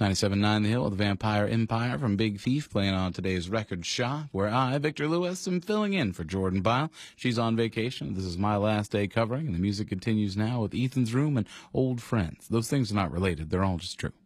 97.9 The Hill with the Vampire Empire from Big Thief playing on today's Record Shop, where I, Victor Lewis, am filling in for Jordan Bile. She's on vacation. This is my last day covering, and the music continues now with Ethan's Room and Old Friends. Those things are not related. They're all just true.